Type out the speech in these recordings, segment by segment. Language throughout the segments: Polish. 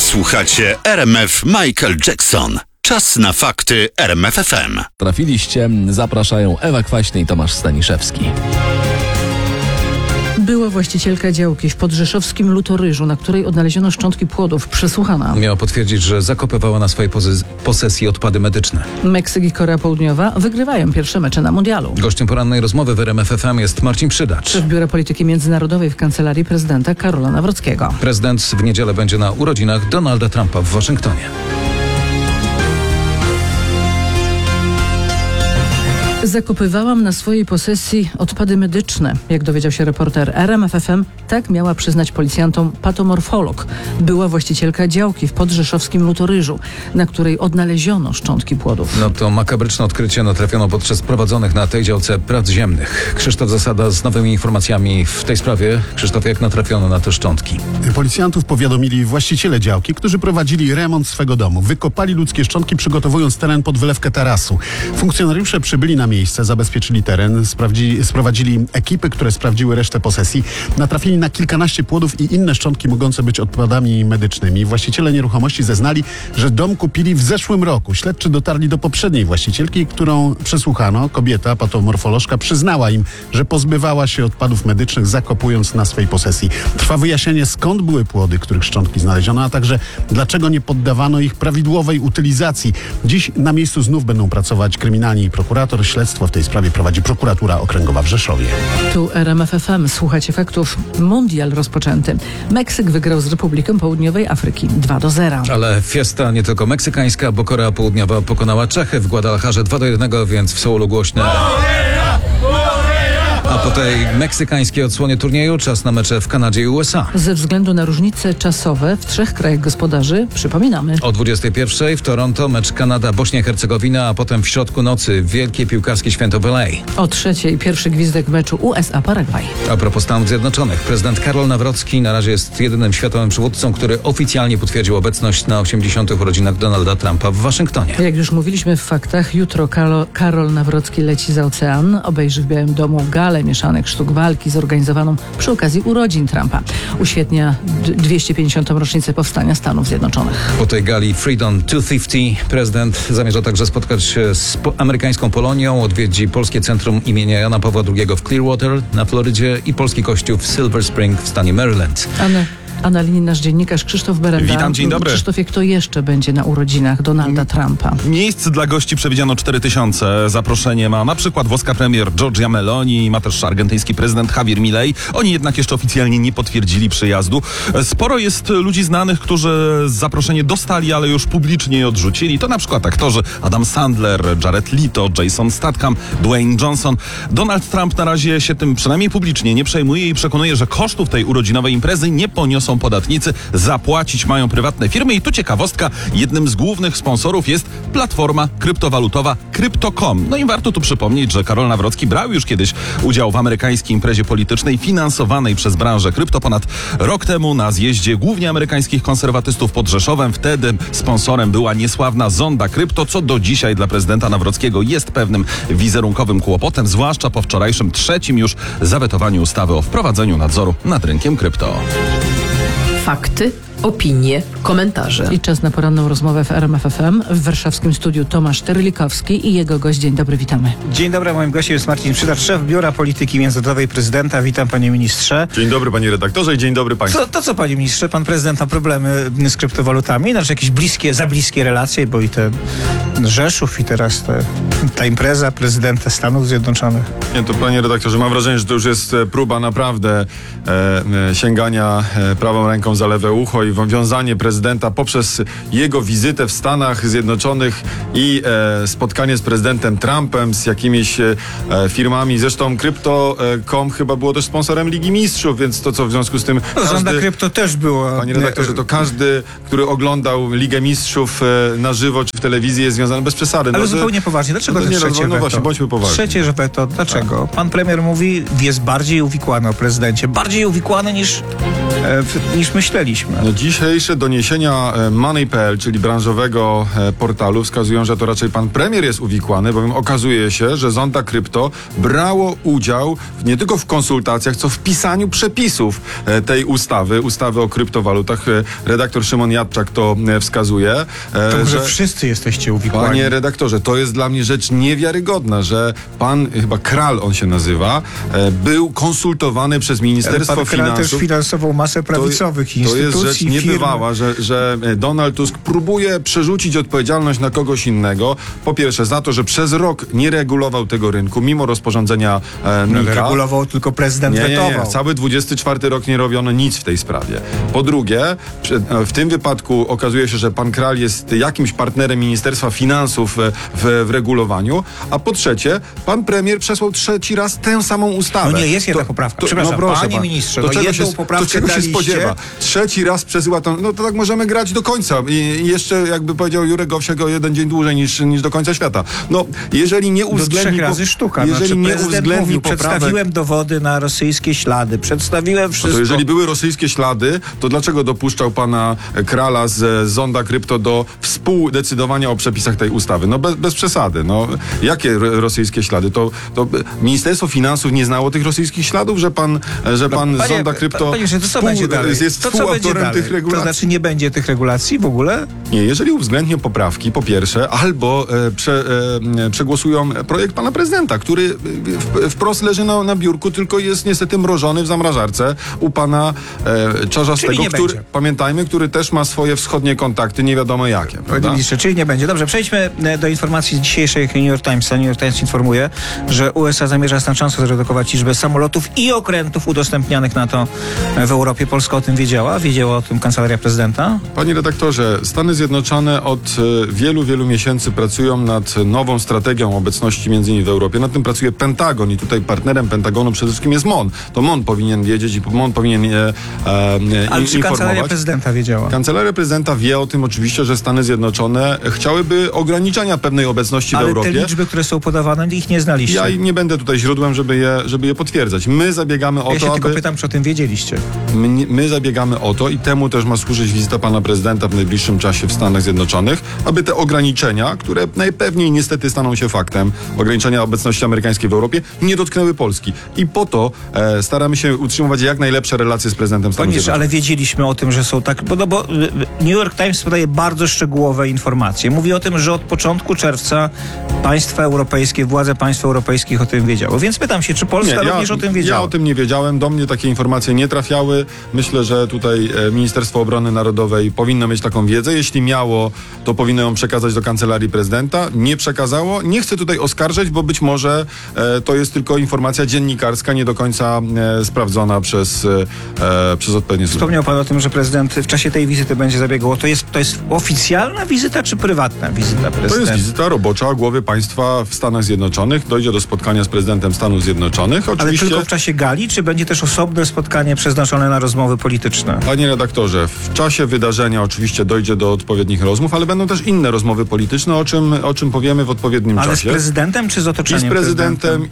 Słuchacie RMF Michael Jackson. Czas na fakty RMF FM. Trafiliście, zapraszają Ewa Kwaśny i Tomasz Staniszewski. Była właścicielka działki w podrzeszowskim Lutoryżu, na której odnaleziono szczątki płodów, przesłuchana. Miała potwierdzić, że zakopywała na swojej posesji odpady medyczne. Meksyk i Korea Południowa wygrywają pierwsze mecze na mundialu. Gościem porannej rozmowy w RMF FM jest Marcin Przydacz. Szef Biura Polityki Międzynarodowej w Kancelarii Prezydenta Karola Nawrockiego. Prezydent w niedzielę będzie na urodzinach Donalda Trumpa w Waszyngtonie. Zakopywałam na swojej posesji odpady medyczne. Jak dowiedział się reporter RMF FM, tak miała przyznać policjantom patomorfolog. Była właścicielka działki w podrzeszowskim Lutoryżu, na której odnaleziono szczątki płodów. No to makabryczne odkrycie natrafiono podczas prowadzonych na tej działce prac ziemnych. Krzysztof Zasada z nowymi informacjami w tej sprawie. Krzysztof, jak natrafiono na te szczątki? Policjantów powiadomili właściciele działki, którzy prowadzili remont swego domu. Wykopali ludzkie szczątki, przygotowując teren pod wylewkę tarasu. Funkcjonariusze przybyli na miejsce, zabezpieczyli teren, sprowadzili ekipy, które sprawdziły resztę posesji. Natrafili na kilkanaście płodów i inne szczątki mogące być odpadami medycznymi. Właściciele nieruchomości zeznali, że dom kupili w zeszłym roku. Śledczy dotarli do poprzedniej właścicielki, którą przesłuchano. Kobieta, patomorfolożka, przyznała im, że pozbywała się odpadów medycznych, zakopując na swej posesji. Trwa wyjaśnienie, skąd były płody, których szczątki znaleziono, a także dlaczego nie poddawano ich prawidłowej utylizacji. Dziś na miejscu znów będą pracować kryminalni i prokurator. Śledztwo w tej sprawie prowadzi prokuratura okręgowa w Rzeszowie. Tu RMF FM. Słuchacie faktów. Mundial rozpoczęty. Meksyk wygrał z Republiką Południowej Afryki 2-0. Ale fiesta nie tylko meksykańska, bo Korea Południowa pokonała Czechy w Guadalajarze 2-1, więc w Seulu głośne. A po tej meksykańskiej odsłonie turnieju czas na mecze w Kanadzie i USA. Ze względu na różnice czasowe w trzech krajach gospodarzy przypominamy. O 21:00 w Toronto mecz Kanada-Bośnia-Hercegowina, a potem w środku nocy wielkie piłkarskie święto w LA. O 3:00 pierwszy gwizdek meczu USA-Paragwaj. A propos Stanów Zjednoczonych, prezydent Karol Nawrocki na razie jest jedynym światowym przywódcą, który oficjalnie potwierdził obecność na 80. urodzinach Donalda Trumpa w Waszyngtonie. Jak już mówiliśmy w faktach, jutro Karol Nawrocki leci za ocean, obejrzy w Białym Domu galę mieszanych sztuk walki zorganizowaną przy okazji urodzin Trumpa. Uświetnia 250. rocznicę powstania Stanów Zjednoczonych. Po tej gali Freedom 250 prezydent zamierza także spotkać się z amerykańską Polonią, odwiedzi Polskie Centrum imienia Jana Pawła II w Clearwater na Florydzie i polski kościół w Silver Spring w stanie Maryland. A na linii nasz dziennikarz Krzysztof Berenda. Witam, dzień dobry. Krzysztofie, kto jeszcze będzie na urodzinach Donalda Trumpa? Miejsc dla gości przewidziano 4000. Zaproszenie ma na przykład włoska premier Giorgia Meloni, ma też argentyński prezydent Javier Milei. Oni jednak jeszcze oficjalnie nie potwierdzili przyjazdu. Sporo jest ludzi znanych, którzy zaproszenie dostali, ale już publicznie je odrzucili. To na przykład aktorzy Adam Sandler, Jared Leto, Jason Statham, Dwayne Johnson. Donald Trump na razie się tym przynajmniej publicznie nie przejmuje i przekonuje, że kosztów tej urodzinowej imprezy nie poniosą podatnicy, zapłacić mają prywatne firmy i tu ciekawostka, jednym z głównych sponsorów jest platforma kryptowalutowa Crypto.com. No i warto tu przypomnieć, że Karol Nawrocki brał już kiedyś udział w amerykańskiej imprezie politycznej finansowanej przez branżę krypto ponad rok temu na zjeździe głównie amerykańskich konserwatystów pod Rzeszowem. Wtedy sponsorem była niesławna Zonda Krypto, co do dzisiaj dla prezydenta Nawrockiego jest pewnym wizerunkowym kłopotem, zwłaszcza po wczorajszym trzecim już zawetowaniu ustawy o wprowadzeniu nadzoru nad rynkiem krypto. Fakty, opinie, komentarze. I czas na poranną rozmowę w RMF FM. W warszawskim studiu Tomasz Terlikowski i jego gość. Dzień dobry, witamy. Dzień dobry, moim gościem jest Marcin Przydacz, szef Biura Polityki Międzynarodowej Prezydenta. Witam, panie ministrze. Dzień dobry, panie redaktorze, i dzień dobry państwu. Co, panie ministrze, pan prezydent ma problemy z kryptowalutami, znaczy jakieś za bliskie relacje, bo i ten Rzeszów i teraz ta impreza prezydenta Stanów Zjednoczonych. Nie, to panie redaktorze, mam wrażenie, że to już jest próba naprawdę sięgania prawą ręką za lewe ucho i wiązanie prezydenta poprzez jego wizytę w Stanach Zjednoczonych i spotkanie z prezydentem Trumpem, z jakimiś firmami. Zresztą Crypto.com chyba było też sponsorem Ligi Mistrzów, więc to co w związku z tym... Zonda Krypto też było. Panie redaktorze, to każdy, który oglądał Ligę Mistrzów na żywo czy w telewizji jest związany bez przesady. Ale zupełnie poważnie. Dlaczego To to nie, trzecie no weto? właśnie, bądźmy poważni. Trzecie weto, dlaczego? Pan premier mówi, jest bardziej uwikłany o prezydencie. Bardziej uwikłany niż myśleliśmy. No, dzisiejsze doniesienia Money.pl, czyli branżowego portalu, wskazują, że to raczej pan premier jest uwikłany, bowiem okazuje się, że Zonda Krypto brało udział nie tylko w konsultacjach, co w pisaniu przepisów tej ustawy o kryptowalutach. Redaktor Szymon Jadczak to wskazuje. To może wszyscy jesteście uwikłani. Panie redaktorze, to jest dla mnie rzecz niewiarygodna, że pan, chyba Kral on się nazywa, był konsultowany przez Ministerstwo Pan Kral Finansów. też finansował masę prawicowych instytucji. To jest rzecz niebywała, że Donald Tusk próbuje przerzucić odpowiedzialność na kogoś innego. Po pierwsze za to, że przez rok nie regulował tego rynku, mimo rozporządzenia MiCA. Regulował tylko prezydent wetował. Cały 24 rok nie robiono nic w tej sprawie. Po drugie, w tym wypadku okazuje się, że pan Kral jest jakimś partnerem Ministerstwa Finansów w regulowaniu, a po trzecie, pan premier przesłał trzeci raz tę samą ustawę. No nie, jest jedna poprawka. Przepraszam, panie ministrze, jedną poprawkę to czego się daliście? spodziewa? Trzeci raz przesyła tą, no to tak możemy grać do końca. I jeszcze, jakby powiedział Jurek Owsiak, o jeden dzień dłużej niż do końca świata. No, jeżeli nie Do uwzględni... 3 razy sztuka. Jeżeli nie prezydent uwzględni mówił, poprawek... przedstawiłem dowody na rosyjskie ślady, przedstawiłem wszystko. To jeżeli były rosyjskie ślady, to dlaczego dopuszczał pana Krala z Zonda Krypto do współdecydowania o przepisach tej ustawy? No bez przesady. No, jakie rosyjskie ślady? To Ministerstwo Finansów nie znało tych rosyjskich śladów, że pan Zonda Krypto jest współautorem tych regulacji? To znaczy nie będzie tych regulacji w ogóle? Nie, jeżeli uwzględnią poprawki, po pierwsze, albo przegłosują projekt pana prezydenta, który wprost leży na biurku, tylko jest niestety mrożony w zamrażarce u pana Czarzastego, pamiętajmy, który też ma swoje wschodnie kontakty, nie wiadomo jakie. Ministrze, czyli nie będzie. Dobrze, przejdźmy do informacji z dzisiejszych New York Timesa. New York Times informuje, że USA zamierza znacząco zredukować liczbę samolotów i okrętów udostępnianych NATO w Europie. Polska o tym wiedziała? Wiedziała o tym Kancelaria Prezydenta? Panie redaktorze, Stany Zjednoczone od wielu miesięcy pracują nad nową strategią obecności między innymi w Europie. Nad tym pracuje Pentagon i tutaj partnerem Pentagonu przede wszystkim jest MON. To MON powinien wiedzieć i MON powinien Ale czy informować. Kancelaria Prezydenta wiedziała? Kancelaria Prezydenta wie o tym oczywiście, że Stany Zjednoczone chciałyby ograniczania pewnej obecności w Europie. Ale te liczby, które są podawane, ich nie znaliście. Ja nie będę tutaj źródłem, żeby je potwierdzać. My zabiegamy o ja to, się tylko pytam, czy o tym wiedzieliście. My zabiegamy o to i temu też ma służyć wizyta pana prezydenta w najbliższym czasie w Stanach Zjednoczonych, aby te ograniczenia, które najpewniej niestety staną się faktem, ograniczenia obecności amerykańskiej w Europie, nie dotknęły Polski. I po to staramy się utrzymywać jak najlepsze relacje z prezydentem Stanów Zjednoczonych. Ale wiedzieliśmy o tym, że są tak... Bo New York Times podaje bardzo szczegółowe informacje. Mówi o tym, że od początku czerwca władze państw europejskich o tym wiedziały. Więc pytam się, czy Polska również o tym wiedziała? Ja o tym nie wiedziałem. Do mnie takie informacje nie trafiały. Myślę, że tutaj Ministerstwo Obrony Narodowej powinno mieć taką wiedzę. Jeśli miało, to powinno ją przekazać do Kancelarii Prezydenta. Nie przekazało. Nie chcę tutaj oskarżać, bo być może to jest tylko informacja dziennikarska, nie do końca sprawdzona przez odpowiednie służby. Wspomniał pan o tym, że prezydent w czasie tej wizyty będzie zabiegał. To jest oficjalna wizyta, czy prywatna wizyta prezydenta? To jest wizyta robocza głowy państwa w Stanach Zjednoczonych. Dojdzie do spotkania z prezydentem Stanów Zjednoczonych. Oczywiście... Ale tylko w czasie gali, czy będzie też osobne spotkanie przeznaczone na rozmowy polityczne? Panie redaktorze, w czasie wydarzenia oczywiście dojdzie do odpowiednich rozmów, ale będą też inne rozmowy polityczne, o czym powiemy w odpowiednim czasie. Ale z prezydentem, czy z otoczeniem? I z prezydentem,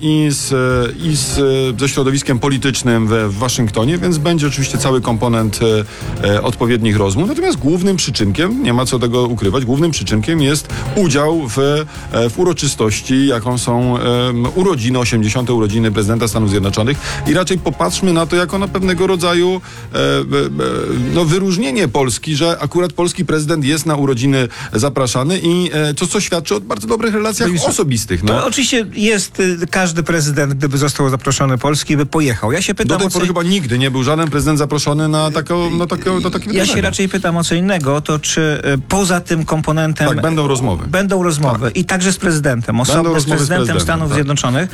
ze środowiskiem politycznym w Waszyngtonie, więc będzie oczywiście cały komponent odpowiednich rozmów. Natomiast głównym przyczynkiem, nie ma co tego ukrywać, głównym przyczynkiem jest udział w uroczystości, jaką są urodziny, 80. urodziny prezydenta Stanów Zjednoczonych i raczej popatrzmy na to jako na pewnego rodzaju wyróżnienie Polski, że akurat polski prezydent jest na urodziny zapraszany i co świadczy o bardzo dobrych relacjach osobistych. No. Oczywiście każdy prezydent, gdyby został zaproszony Polski, by pojechał. Ja się pytam do tej pory chyba nigdy nie był żaden prezydent zaproszony na takie Ja się raczej pytam o co innego, to czy poza tym komponentem... Tak, będą rozmowy. Będą rozmowy. Tak. I także z prezydentem. Osobno z prezydentem Stanów Zjednoczonych.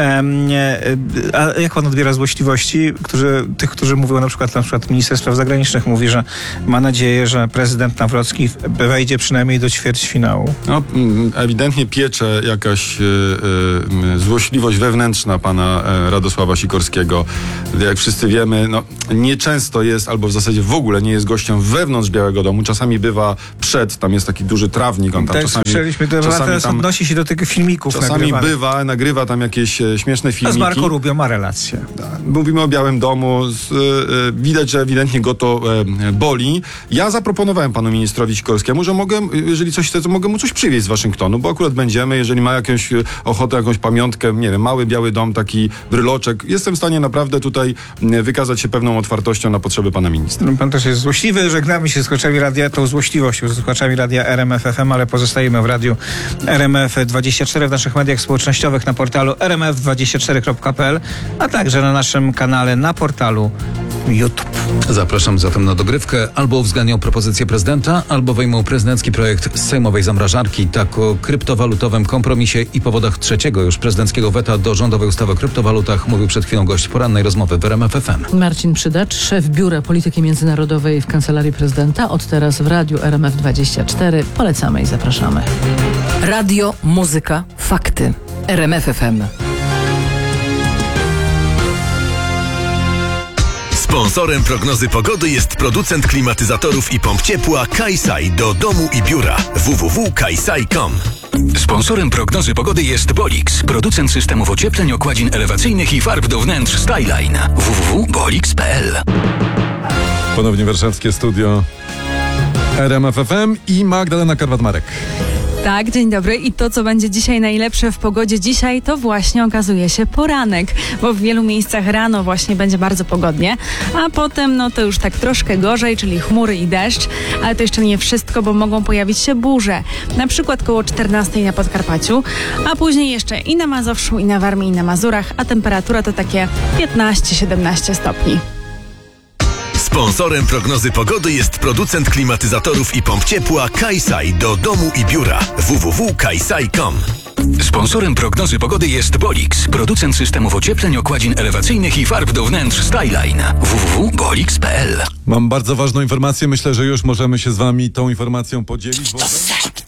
A jak pan odbiera złośliwości, tych, którzy mówią na przykład minister spraw zagranicznych mówi, że ma nadzieję, że prezydent Nawrocki wejdzie przynajmniej do ćwierćfinału? No, ewidentnie piecze jakaś złośliwość wewnętrzna pana Radosława Sikorskiego. Jak wszyscy wiemy, nieczęsto jest, albo w zasadzie w ogóle nie jest gościem wewnątrz Białego Domu. Czasami bywa tam jest taki duży trawnik, on tam czasami odnosi się do tych filmików Czasami nagrywa tam jakieś śmieszne filmiki. A z Marco Rubio ma relację. Mówimy o Białym Domu. Widać, że ewidentnie go to boli. Ja zaproponowałem panu ministrowi Sikorskiemu, że mogę, jeżeli coś chce, to mogę mu coś przywieźć z Waszyngtonu, bo akurat będziemy, jeżeli ma jakąś ochotę, jakąś pamiątkę, nie wiem, mały Biały Dom, taki bryloczek. Jestem w stanie naprawdę tutaj wykazać się pewną otwartością na potrzeby pana ministra. Pan też jest złośliwy. Żegnamy się z słuchaczami radia, tą złośliwością z słuchaczami radia RMF FM, ale pozostajemy w radiu RMF24 w naszych mediach społecznościowych, na portalu rmf24.pl, a także na naszym kanale na portalu YouTube. Zapraszam zatem na dogrywkę. Albo uwzględnią propozycję prezydenta, albo wejmą prezydencki projekt z sejmowej zamrażarki. Tak o kryptowalutowym kompromisie i powodach trzeciego już prezydenckiego weta do rządowej ustawy o kryptowalutach mówił przed chwilą gość porannej rozmowy w RMF FM. Marcin Przydacz, szef Biura Polityki Międzynarodowej w Kancelarii Prezydenta. Od teraz w radiu RMF24. Polecamy i zapraszamy. Radio, muzyka, fakty. RMF FM. Sponsorem prognozy pogody jest producent klimatyzatorów i pomp ciepła Kaisai do domu i biura www.kaisai.com. Sponsorem prognozy pogody jest Bolix, producent systemów ociepleń, okładzin elewacyjnych i farb do wnętrz Styline www.bolix.pl. Ponownie warszawskie studio RMF FM i Magdalena Karwat-Marek. Tak, dzień dobry. I to, co będzie dzisiaj najlepsze w pogodzie dzisiaj, to właśnie okazuje się poranek, bo w wielu miejscach rano właśnie będzie bardzo pogodnie, a potem no to już tak troszkę gorzej, czyli chmury i deszcz, ale to jeszcze nie wszystko, bo mogą pojawić się burze, na przykład koło 14 na Podkarpaciu, a później jeszcze i na Mazowszu, i na Warmii, i na Mazurach, a temperatura to takie 15-17 stopni. Sponsorem prognozy pogody jest producent klimatyzatorów i pomp ciepła Kaisai do domu i biura www.kaisai.com. Sponsorem prognozy pogody jest Bolix, producent systemów ociepleń, okładzin elewacyjnych i farb do wnętrz Styline www.bolix.pl. Mam bardzo ważną informację, myślę, że już możemy się z wami tą informacją podzielić.